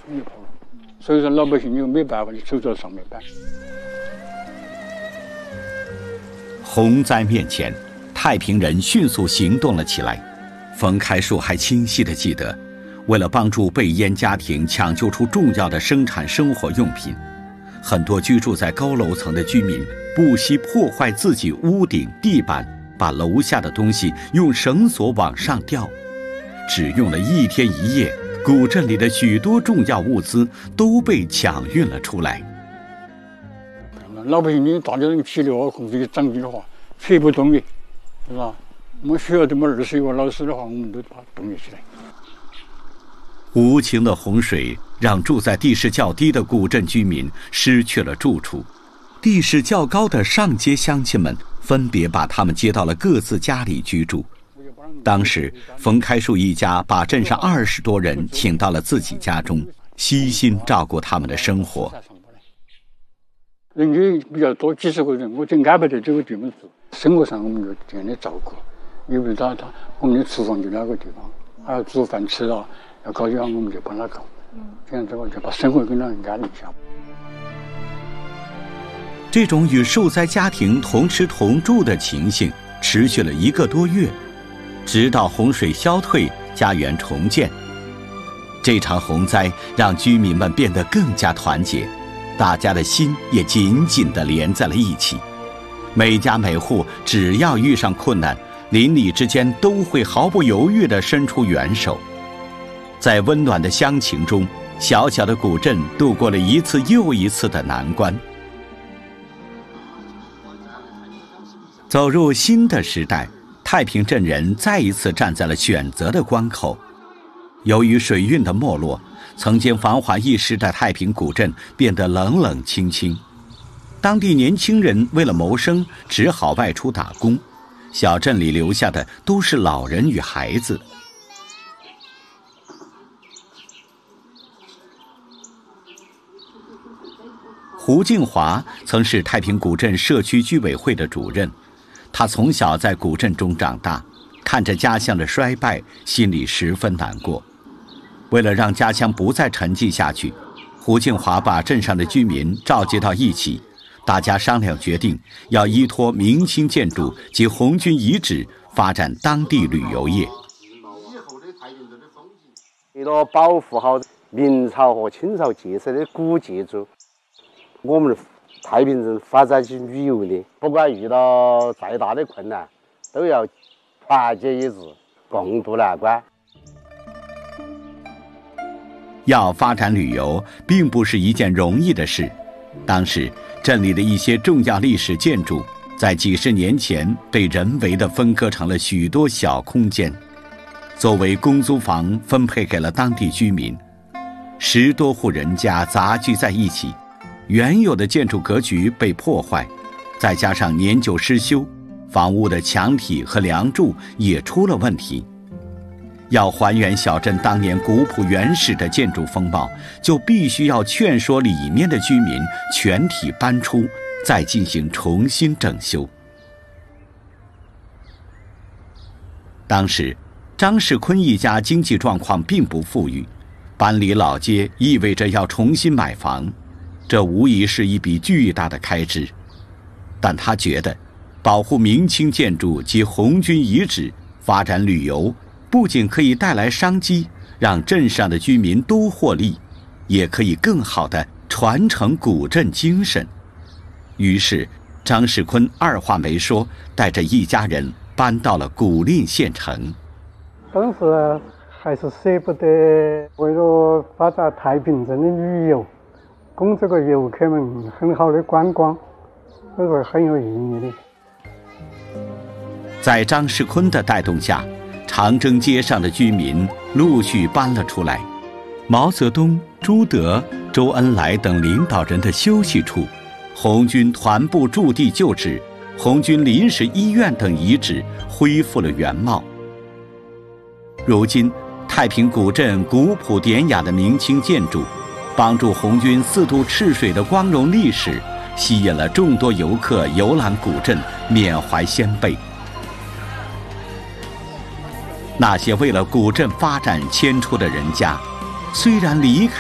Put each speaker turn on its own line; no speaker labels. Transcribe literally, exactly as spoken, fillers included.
离谱了。所以说老百姓就没办法，就走到上面办。
洪灾面前，太平人迅速行动了起来。冯开树还清晰地记得，为了帮助被淹家庭抢救出重要的生产生活用品，很多居住在高楼层的居民不惜破坏自己屋顶地板，把楼下的东西用绳索往上吊。只用了一天一夜，古镇里的许多重要物资都被抢运了出来。
老百姓你大家人体力活控制长进的话，谁不动的，是吧？我们学校这么二十一个老师的话，我们都把它动起来。
无情的洪水让住在地势较低的古镇居民失去了住处，地势较高的上街乡亲们分别把他们接到了各自家里居住。当时冯开树一家把镇上二十多人请到了自己家中，悉心照顾他们的生活。
人群比较多，几十个人，我就安排在这个地方住。生活上我们就这样的照顾，因为他他我们的厨房就那个地方，还要煮饭吃啊，要搞点我们就帮他搞，这样子我就把生活跟他安一下。
这种与受灾家庭同吃同住的情形持续了一个多月，直到洪水消退，家园重建。这场洪灾让居民们变得更加团结，大家的心也紧紧地连在了一起。每家每户只要遇上困难，邻里之间都会毫不犹豫地伸出援手。在温暖的乡情中，小小的古镇度过了一次又一次的难关。走入新的时代，太平镇人再一次站在了选择的关口。由于水运的没落，曾经繁华一时的太平古镇变得冷冷清清。当地年轻人为了谋生，只好外出打工，小镇里留下的都是老人与孩子。胡静华曾是太平古镇社区居委会的主任，他从小在古镇中长大，看着家乡的衰败，心里十分难过。为了让家乡不再沉寂下去，胡静华把镇上的居民召集到一起，大家商量决定要依托明清建筑及红军遗址发展当地旅游业。
为了保护好明朝和清朝建设的古建筑，我们太平镇发展起旅游的，不管遇到再大的困难，都要团结一致，共度难关。
要发展旅游并不是一件容易的事。当时镇里的一些重要历史建筑在几十年前被人为地分割成了许多小空间，作为公租房分配给了当地居民。十多户人家杂居在一起，原有的建筑格局被破坏，再加上年久失修，房屋的墙体和梁柱也出了问题。要还原小镇当年古朴原始的建筑风貌，就必须要劝说里面的居民全体搬出，再进行重新整修。当时张世坤一家经济状况并不富裕，搬离老街意味着要重新买房，这无疑是一笔巨大的开支。但他觉得保护明清建筑及红军遗址，发展旅游，不仅可以带来商机，让镇上的居民都获利，也可以更好地传承古镇精神。于是张世坤二话没说，带着一家人搬到了古蔺县城。
当时还是舍不得，为了发展太平镇的旅游，供这个游客们很好的观光，这个很有意义的。
在张世坤的带动下，长征街上的居民陆续搬了出来，毛泽东、朱德、周恩来等领导人的休息处，红军团部驻地旧址、红军临时医院等遗址恢复了原貌。如今太平古镇古朴典雅的明清建筑，帮助红军四渡赤水的光荣历史，吸引了众多游客游览古镇，缅怀先辈。那些为了古镇发展迁出的人家，虽然离开